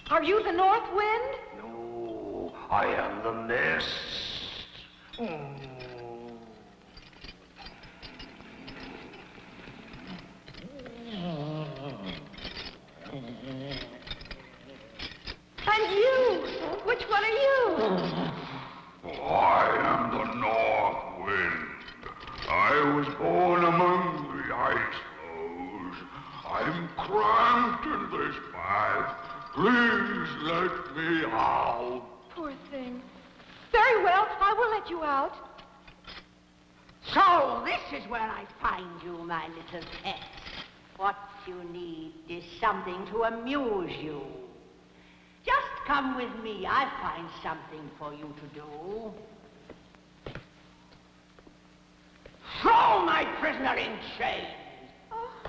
Are you the North Wind? No, I am the mist. And you? Which one are you? I am the North Wind. I was born among the ice floes. I'm cramped in this bath. Please let me out. Poor thing. Very well, I will let you out. So this is where I find you, my little pet. What you need is something to amuse you. Just come with me. I'll find something for you to do. Throw my prisoner in chains.